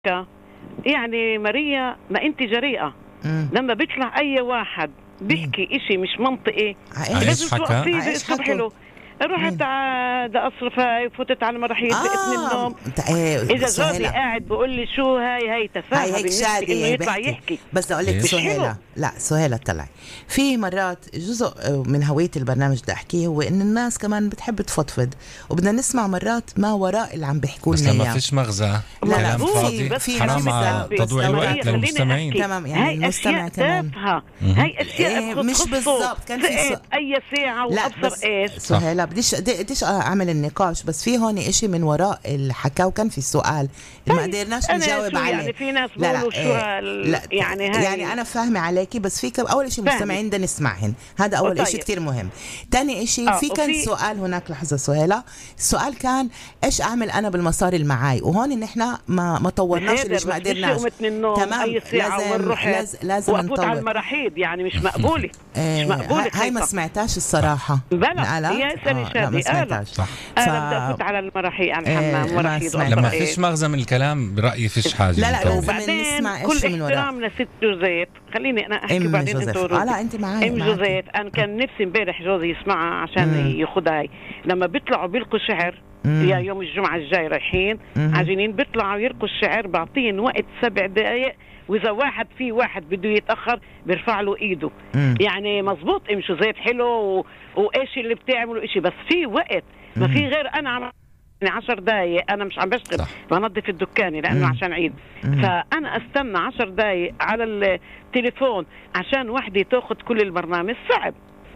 يعني ماريا ما انت جريئة. لما بيطلع اي واحد بيحكي اشي مش منطقي لازم توقفيه باسلوب حلو. رحت على اصرف هاي وفتت على المراحيض بقت من النوم. اذا زوجي قاعد بقول لي شو هاي تفاهه بالنسبه انه يطلع يحكي. بس اقول لك سهيلة، لا سهيلة طلع في مرات جزء من هوية البرنامج ده احكيه هو ان الناس كمان بتحب تفضفض وبدنا نسمع مرات ما وراء اللي عم بيحكوا لنا. بس لما فيش مغزى كلام فاضي حرام على تضويع الوقت للمستمعين. تمام، يعني المستمع كمان هاي اشياء مش بالضبط. كان في اي ساعه وابصر ايش سهيلة بديش اعمل النقاش، بس في هون اشي من وراء الحكاو. وكان في السؤال ما قدرناش نجاوب عليه. يعني في ناس بيقولوا شو يعني انا فاهمه عليكي، بس في اول شيء مستمعين بدنا نسمعهن، هذا اول شيء كتير مهم. تاني شيء في كان سؤال هناك. لحظه سهيلة، السؤال كان ايش اعمل انا بالمصاري اللي معاي، وهون نحن ما طورناش ليش ما قدرناش. تمام، لازم نطور على المراحيض، يعني مش مقبوله. مش مقبوله هاي ما سمعتاش الصراحه. بلا يا سني شادي صح. انا بدي افوت على المراحيض عن حمام مراحيض. لما فيش مغزى من الكلام برأيي فيش حاجه. لا وبعدين كل احترام لست جوزيت. خليني انا احكي بعدين انت معي. ام جوزيت انا كان نفسي امبارح جوزي يسمعها عشان ياخذها. لما بيطلعوا بيلقوا شعر يا يوم الجمعه الجاي رايحين عاجنين بيطلعوا يلقوا الشعر، بعطين وقت 7 دقائق، واذا واحد بده يتاخر بيرفع له ايده. يعني مزبوط ام جوزيت حلو وايش اللي بتعملوا اشي، بس في وقت ما في غير انا عم 10 دقايق انا مش عم بشتغل بنظف الدكان لانه عشان عيد. فانا استنى 10 دقايق على التليفون عشان وحدي تاخذ كل البرنامج صعب.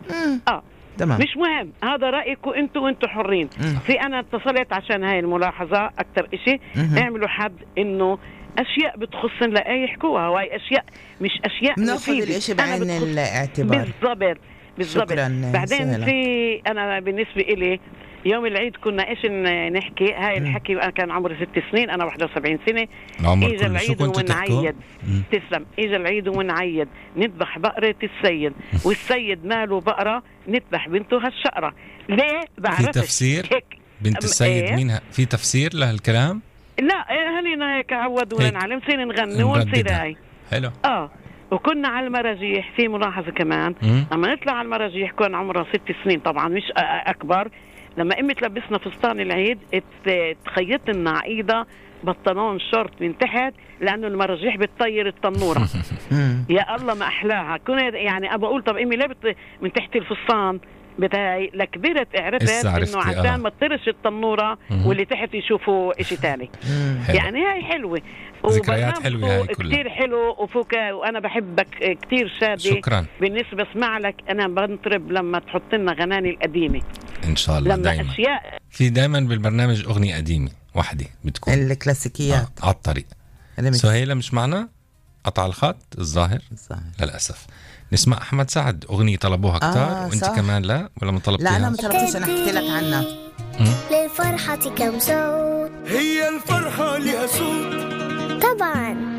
تمام. مش مهم، هذا رايكم انتوا وانتوا حرين. في انا اتصلت عشان هاي الملاحظه اكثر اشي. اعملوا حد انه اشياء بتخصن لا يحكوها، وهي اشياء مش اشياء ناخذ الاشي بعين الاعتبار. بالضبط. بعدين في انا بالنسبه إلي يوم العيد كنا ايش نحكي. هاي الحكي انا كان عمري 6 سنين، انا 71 سنه. اجى العيد ونعيد. تسلم. اجى العيد ونعيد نذبح بقرة السيد، والسيد ماله بقرة نذبح بنته هالشقرة. ليه؟ في تفسير هيك. بنت السيد مين في تفسير لهالكلام؟ لا هنينا هيك عودونا نعلم نصير نغني ونصير هاي حلو. وكنا على المراجيح. في ملاحظة كمان لما نطلع على المراجيح كان عمرها 6 سنين طبعا مش أكبر. لما أمي تلبسنا فستان العيد تخيط لنا عقيدة بطلون شورت من تحت لأنه المراجيح بتطير التنورة. يا الله ما أحلاها. كنا يعني أبى أقول طب أمي ليه من تحت الفستان بتاعي لكبرت عرفت إنه عشان ما تطرش التنورة واللي تحت يشوفوا إشي تاني. يعني هاي حلوة. ذكريات حلوة هاي كلها. كتير حلو وفوكا وأنا بحبك كتير شادي. شكرا. بالنسبة اسمع لك أنا بنطرب لما تحط لنا غناني القديمة إن شاء الله. دايما في دايما بالبرنامج أغنية قديمة واحدة بتكون الكلاسيكيات على الطريق. سهيلة مش معنا، قطع الخط الظاهر للأسف. نسمع أحمد سعد أغنية طلبوها كتار وانت كمان لا ولا ما طلبتيها؟ لا أنا ما طلبتش، أنا حكيت لك عنها. للفرحة كم صوت، هي الفرحة لها صوت طبعا